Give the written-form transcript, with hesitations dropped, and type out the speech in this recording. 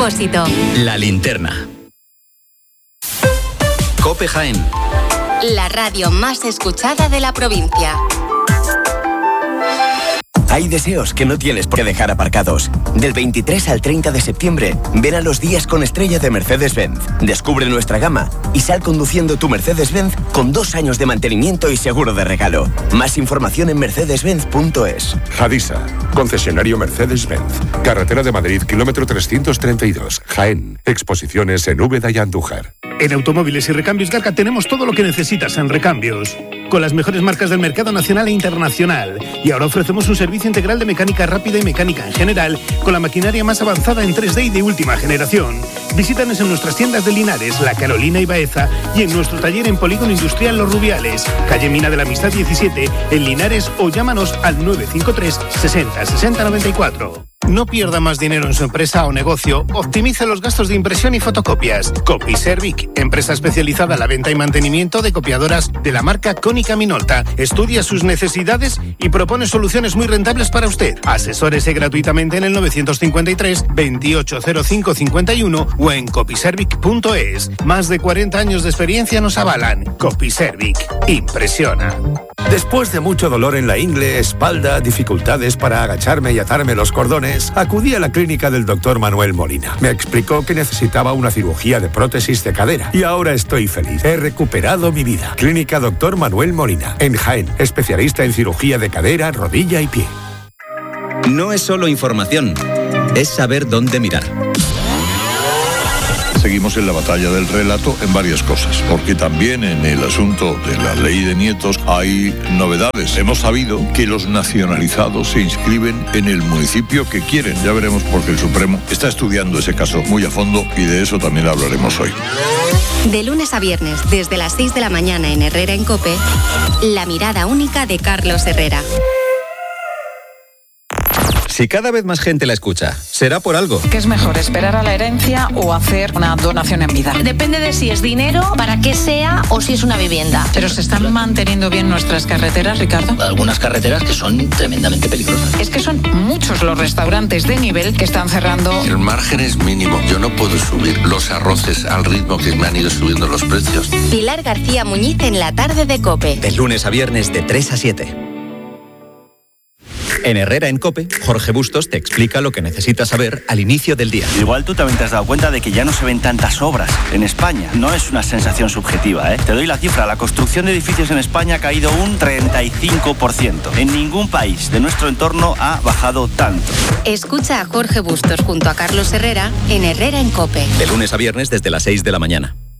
Depósito. La Linterna. COPE Jaén. La radio más escuchada de la provincia. Hay deseos que no tienes por qué dejar aparcados. Del 23 al 30 de septiembre, ven a los días con estrella de Mercedes-Benz. Descubre nuestra gama y sal conduciendo tu Mercedes-Benz con 2 años de mantenimiento y seguro de regalo. Más información en mercedes-benz.es. Hadisa, concesionario Mercedes-Benz. Carretera de Madrid, kilómetro 332. Jaén. Exposiciones en Úbeda y Andújar. En Automóviles y Recambios Garca tenemos todo lo que necesitas en recambios, con las mejores marcas del mercado nacional e internacional. Y ahora ofrecemos un servicio integral de mecánica rápida y mecánica en general, con la maquinaria más avanzada en 3D y de última generación. Visítanos en nuestras tiendas de Linares, La Carolina y Baeza, y en nuestro taller en Polígono Industrial Los Rubiales, calle Mina de la Amistad 17, en Linares, o llámanos al 953 60 60 94. No pierda más dinero en su empresa o negocio, optimice los gastos de impresión y fotocopias. Copiservic, empresa especializada en la venta y mantenimiento de copiadoras de la marca Konica Minolta. Estudia sus necesidades y propone soluciones muy rentables para usted. Asesórese gratuitamente en el 953 280551 o en copiservic.es. Más de 40 años de experiencia nos avalan. Copiservic. Impresiona. Después de mucho dolor en la ingle, espalda, dificultades para agacharme y atarme los cordones, acudí a la clínica del doctor Manuel Molina. Me explicó que necesitaba una cirugía de prótesis de cadera y ahora estoy feliz. He recuperado mi vida. Clínica Doctor Manuel Molina, en Jaén, especialista en cirugía de cadera, rodilla y pie. No es solo información, es saber dónde mirar. Seguimos en la batalla del relato en varias cosas, porque también en el asunto de la ley de nietos hay novedades. Hemos sabido que los nacionalizados se inscriben en el municipio que quieren. Ya veremos, porque el Supremo está estudiando ese caso muy a fondo y de eso también hablaremos hoy. De lunes a viernes, desde las 6 de la mañana en Herrera en COPE, la mirada única de Carlos Herrera. Si cada vez más gente la escucha, será por algo. ¿Qué es mejor, esperar a la herencia o hacer una donación en vida? Depende de si es dinero, para qué sea o si es una vivienda. ¿Pero se están manteniendo bien nuestras carreteras, Ricardo? Algunas carreteras que son tremendamente peligrosas. Es que son muchos los restaurantes de nivel que están cerrando. El margen es mínimo. Yo no puedo subir los arroces al ritmo que me han ido subiendo los precios. Pilar García Muñiz en la tarde de COPE. De lunes a viernes de 3 a 7. En Herrera en COPE, Jorge Bustos te explica lo que necesitas saber al inicio del día. Igual tú también te has dado cuenta de que ya no se ven tantas obras en España. No es una sensación subjetiva, ¿eh? Te doy la cifra. La construcción de edificios en España ha caído un 35%. En ningún país de nuestro entorno ha bajado tanto. Escucha a Jorge Bustos junto a Carlos Herrera en Herrera en COPE. De lunes a viernes desde las 6 de la mañana.